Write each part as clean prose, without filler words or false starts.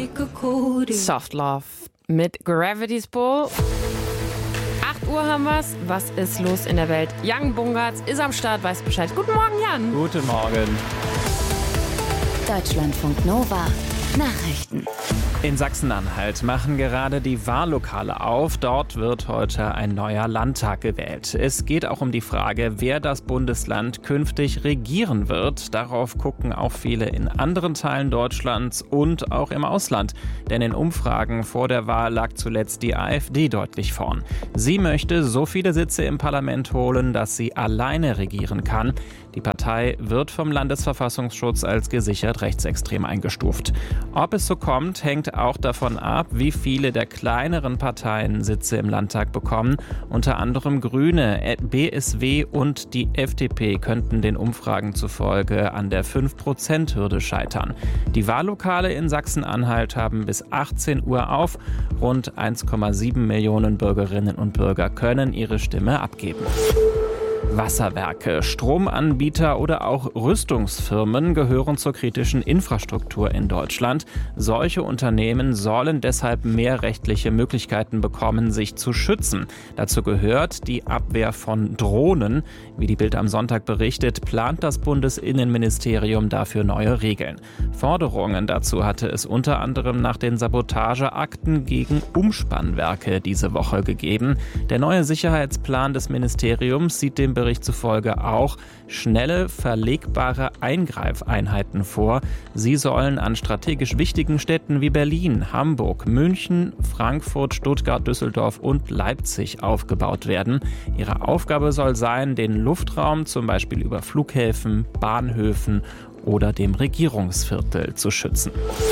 Soft Love mit Gravity's Pull. 8 Uhr haben wir's. Was ist los in der Welt? Jan Bungartz ist am Start, weiß Bescheid. Guten Morgen, Jan. Guten Morgen. Deutschlandfunk Nova. Nachrichten. In Sachsen-Anhalt machen gerade die Wahllokale auf. Dort wird heute ein neuer Landtag gewählt. Es geht auch um die Frage, wer das Bundesland künftig regieren wird. Darauf gucken auch viele in anderen Teilen Deutschlands und auch im Ausland. Denn in Umfragen vor der Wahl lag zuletzt die AfD deutlich vorn. Sie möchte so viele Sitze im Parlament holen, dass sie alleine regieren kann. Die Partei wird vom Landesverfassungsschutz als gesichert rechtsextrem eingestuft. Ob es so kommt, hängt auch davon ab, wie viele der kleineren Parteien Sitze im Landtag bekommen. Unter anderem Grüne, BSW und die FDP könnten den Umfragen zufolge an der 5%-Hürde scheitern. Die Wahllokale in Sachsen-Anhalt haben bis 18 Uhr auf. Rund 1,7 Millionen Bürgerinnen und Bürger können ihre Stimme abgeben. Wasserwerke, Stromanbieter oder auch Rüstungsfirmen gehören zur kritischen Infrastruktur in Deutschland. Solche Unternehmen sollen deshalb mehr rechtliche Möglichkeiten bekommen, sich zu schützen. Dazu gehört die Abwehr von Drohnen. Wie die Bild am Sonntag berichtet, plant das Bundesinnenministerium dafür neue Regeln. Forderungen dazu hatte es unter anderem nach den Sabotageakten gegen Umspannwerke diese Woche gegeben. Der neue Sicherheitsplan des Ministeriums sieht dem Bericht zufolge auch schnelle, verlegbare Eingreifeinheiten vor. Sie sollen an strategisch wichtigen Städten wie Berlin, Hamburg, München, Frankfurt, Stuttgart, Düsseldorf und Leipzig aufgebaut werden. Ihre Aufgabe soll sein, den Luftraum zum Beispiel über Flughäfen, Bahnhöfen oder dem Regierungsviertel zu schützen.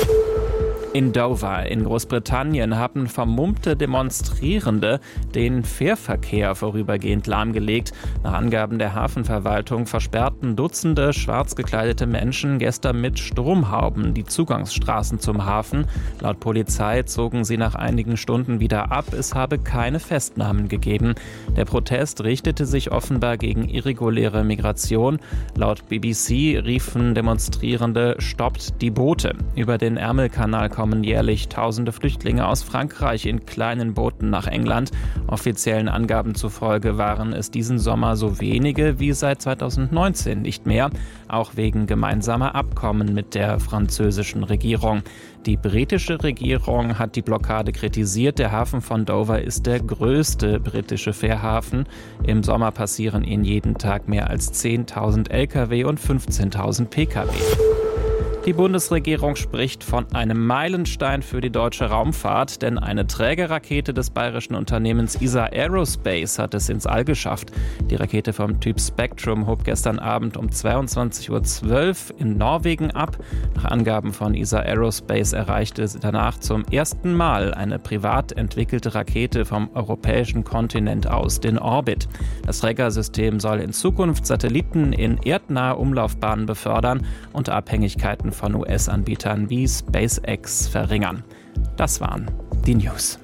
In Dover in Großbritannien haben vermummte Demonstrierende den Fährverkehr vorübergehend lahmgelegt. Nach Angaben der Hafenverwaltung versperrten Dutzende schwarz gekleidete Menschen gestern mit Stromhauben die Zugangsstraßen zum Hafen. Laut Polizei zogen sie nach einigen Stunden wieder ab. Es habe keine Festnahmen gegeben. Der Protest richtete sich offenbar gegen irreguläre Migration. Laut BBC riefen Demonstrierende: Stoppt die Boote. Über den Ärmelkanal kommen jährlich tausende Flüchtlinge aus Frankreich in kleinen Booten nach England. Offiziellen Angaben zufolge waren es diesen Sommer so wenige wie seit 2019 nicht mehr, auch wegen gemeinsamer Abkommen mit der französischen Regierung. Die britische Regierung hat die Blockade kritisiert. Der Hafen von Dover ist der größte britische Fährhafen. Im Sommer passieren ihn jeden Tag mehr als 10.000 Lkw und 15.000 Pkw. Die Bundesregierung spricht von einem Meilenstein für die deutsche Raumfahrt, denn eine Trägerrakete des bayerischen Unternehmens ESA Aerospace hat es ins All geschafft. Die Rakete vom Typ Spectrum hob gestern Abend um 22:12 Uhr in Norwegen ab. Nach Angaben von ESA Aerospace erreichte sie danach zum ersten Mal eine privat entwickelte Rakete vom europäischen Kontinent aus den Orbit. Das Trägersystem soll in Zukunft Satelliten in erdnahe Umlaufbahnen befördern und Abhängigkeiten von US-Anbietern wie SpaceX verringern. Das waren die News.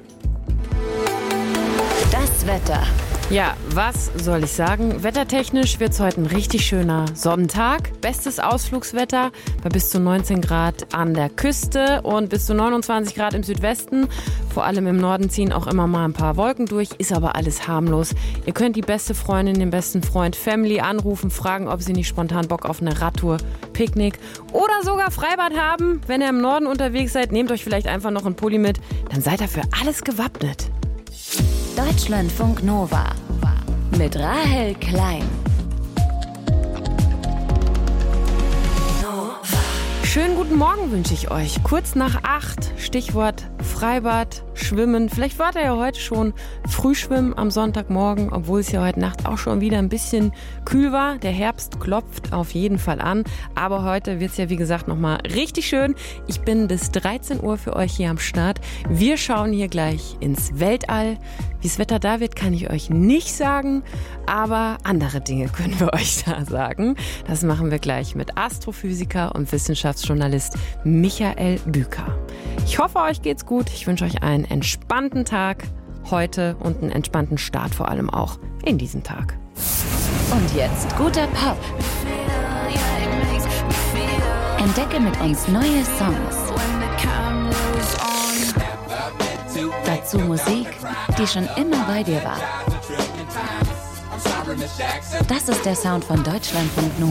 Das Wetter. Ja, was soll ich sagen? Wettertechnisch wird es heute ein richtig schöner Sonnentag. Bestes Ausflugswetter bei bis zu 19 Grad an der Küste und bis zu 29 Grad im Südwesten. Vor allem im Norden ziehen auch immer mal ein paar Wolken durch, ist aber alles harmlos. Ihr könnt die beste Freundin, den besten Freund, Family anrufen, fragen, ob sie nicht spontan Bock auf eine Radtour, Picknick oder sogar Freibad haben. Wenn ihr im Norden unterwegs seid, nehmt euch vielleicht einfach noch einen Pulli mit, dann seid ihr für alles gewappnet. Deutschlandfunk Nova mit Rahel Klein. Schönen guten Morgen wünsche ich euch. Kurz nach 8, Stichwort Freibad, Schwimmen. Vielleicht wart ihr ja heute schon Frühschwimmen am Sonntagmorgen, obwohl es ja heute Nacht auch schon wieder ein bisschen kühl war. Der Herbst klopft auf jeden Fall an. Aber heute wird es ja wie gesagt nochmal richtig schön. Ich bin bis 13 Uhr für euch hier am Start. Wir schauen hier gleich ins Weltall. Wie das Wetter da wird, kann ich euch nicht sagen, aber andere Dinge können wir euch da sagen. Das machen wir gleich mit Astrophysiker und Wissenschaftsjournalist Michael Büker. Ich hoffe, euch geht's gut. Ich wünsche euch einen entspannten Tag heute und einen entspannten Start vor allem auch in diesen Tag. Und jetzt guter Pop. Entdecke mit uns neue Songs. dazu Musik, die schon immer bei dir war. Das ist der Sound von Deutschlandfunk Nova.